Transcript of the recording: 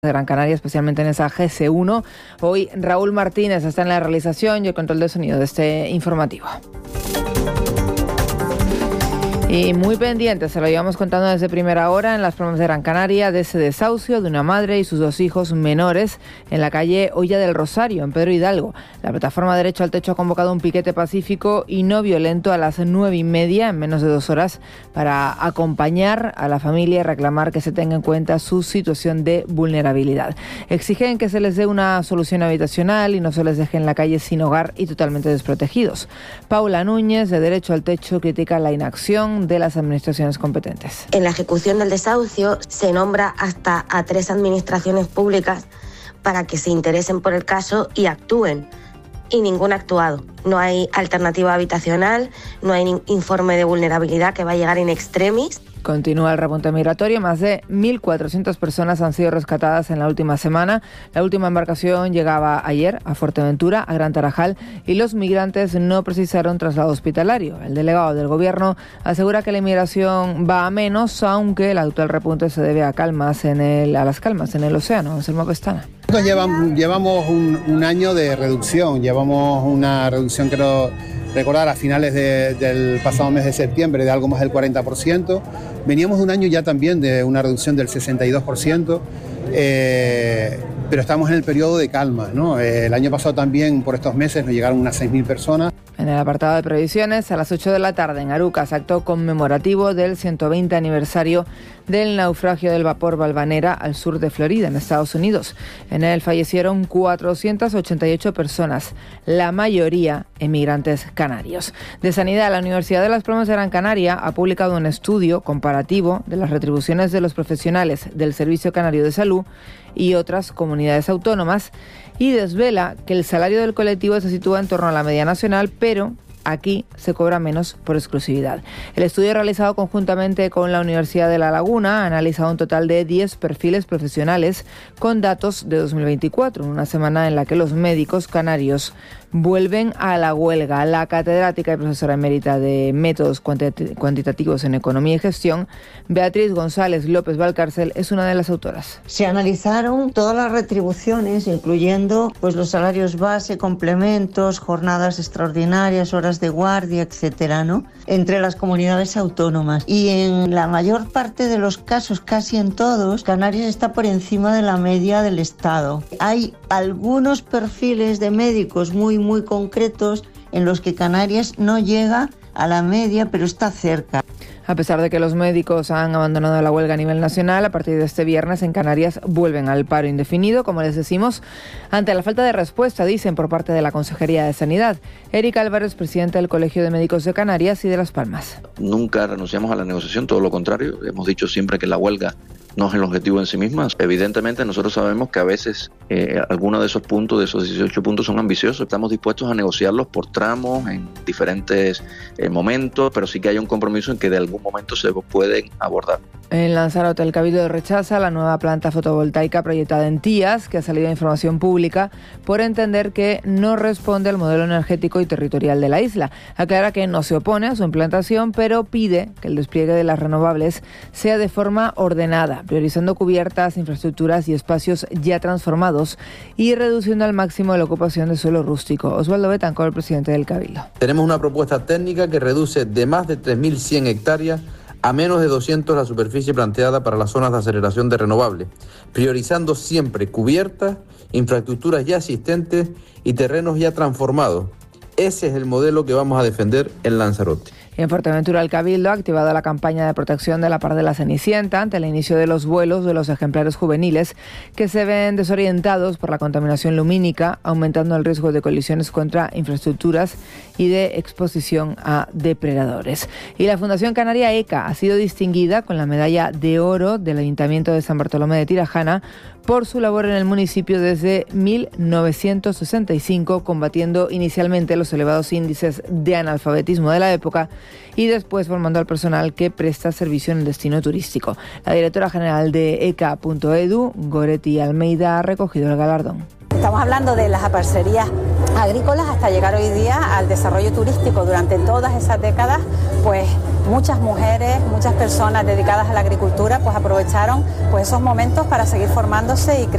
de Gran Canaria, especialmente en esa GC1. Hoy Raúl Martínez está en la realización y el control de sonido de este informativo. Y muy pendiente, se lo llevamos contando desde primera hora en las Palmas de Gran Canaria, de ese desahucio de una madre y sus dos hijos menores en la calle Olla del Rosario, en Pedro Hidalgo. La plataforma Derecho al Techo ha convocado un piquete pacífico y no violento a las 9:30, en menos de 2 horas, para acompañar a la familia y reclamar que se tenga en cuenta su situación de vulnerabilidad. Exigen que se les dé una solución habitacional y no se les deje en la calle sin hogar y totalmente desprotegidos. Paula Núñez, de Derecho al Techo, critica la inacción de las administraciones competentes. En la ejecución del desahucio se nombra hasta a 3 administraciones públicas para que se interesen por el caso y actúen, y ningún ha actuado. No hay alternativa habitacional, no hay informe de vulnerabilidad que va a llegar in extremis. Continúa el repunte migratorio. Más de 1.400 personas han sido rescatadas en la última semana. La última embarcación llegaba ayer a Fuerteventura, a Gran Tarajal, y los migrantes no precisaron traslado hospitalario. El delegado del Gobierno asegura que la inmigración va a menos, aunque el actual repunte se debe a las calmas en el océano. Anselmo Pestana. Llevamos un año de reducción. Llevamos una reducción, creo recordar, a finales del pasado mes de septiembre, de algo más del 40%. Veníamos de un año ya también de una reducción del 62%, pero estamos en el periodo de calma, ¿no? El año pasado también, por estos meses, nos llegaron unas 6.000 personas. En el apartado de previsiones, a las 8 de la tarde en Arucas, acto conmemorativo del 120 aniversario del naufragio del vapor Valvanera al sur de Florida, en Estados Unidos. En él fallecieron 488 personas, la mayoría emigrantes canarios. De Sanidad, la Universidad de las Palmas de Gran Canaria ha publicado un estudio comparativo de las retribuciones de los profesionales del Servicio Canario de Salud y otras comunidades autónomas, y desvela que el salario del colectivo se sitúa en torno a la media nacional, pero aquí se cobra menos por exclusividad. El estudio, realizado conjuntamente con la Universidad de La Laguna, ha analizado un total de 10 perfiles profesionales con datos de 2024, una semana en la que los médicos canarios vuelven a la huelga. La catedrática y profesora emérita de Métodos Cuantitativos en Economía y Gestión, Beatriz González López Valcárcel, es una de las autoras. Se analizaron todas las retribuciones, incluyendo los salarios base, complementos, jornadas extraordinarias, horas de guardia, etcétera, ¿no?, entre las comunidades autónomas. Y en la mayor parte de los casos, casi en todos, Canarias está por encima de la media del Estado. Hay algunos perfiles de médicos muy concretos en los que Canarias no llega a la media, pero está cerca. A pesar de que los médicos han abandonado la huelga a nivel nacional, a partir de este viernes en Canarias vuelven al paro indefinido, como les decimos, ante la falta de respuesta, dicen, por parte de la Consejería de Sanidad. Erika Álvarez, presidenta del Colegio de Médicos de Canarias y de Las Palmas. Nunca renunciamos a la negociación, todo lo contrario. Hemos dicho siempre que la huelga no es el objetivo en sí misma. Evidentemente nosotros sabemos que a veces algunos de esos puntos, de esos 18 puntos, son ambiciosos. Estamos dispuestos a negociarlos por tramos, en diferentes momentos, pero sí que hay un compromiso en que de algún momento se pueden abordar. En Lanzarote, el Cabildo rechaza la nueva planta fotovoltaica proyectada en Tías, que ha salido a información pública, por entender que no responde al modelo energético y territorial de la isla. Aclara que no se opone a su implantación, pero pide que el despliegue de las renovables sea de forma ordenada, priorizando cubiertas, infraestructuras y espacios ya transformados y reduciendo al máximo la ocupación de suelo rústico. Osvaldo Betancor, el presidente del Cabildo. Tenemos una propuesta técnica que reduce de más de 3.100 hectáreas a menos de 200 la superficie planteada para las zonas de aceleración de renovables, priorizando siempre cubiertas, infraestructuras ya existentes y terrenos ya transformados. Ese es el modelo que vamos a defender en Lanzarote. En Fuerteventura, el Cabildo ha activado la campaña de protección de la pardela cenicienta ante el inicio de los vuelos de los ejemplares juveniles que se ven desorientados por la contaminación lumínica, aumentando el riesgo de colisiones contra infraestructuras y de exposición a depredadores. Y la Fundación Canaria ECA ha sido distinguida con la medalla de oro del Ayuntamiento de San Bartolomé de Tirajana por su labor en el municipio desde 1965, combatiendo inicialmente los elevados índices de analfabetismo de la época y después formando al personal que presta servicio en el destino turístico. La directora general de ECA.edu, Goretti Almeida, ha recogido el galardón. Estamos hablando de las parcerías agrícolas hasta llegar hoy día al desarrollo turístico. Durante todas esas décadas, muchas mujeres, muchas personas dedicadas a la agricultura, aprovecharon esos momentos para seguir formándose y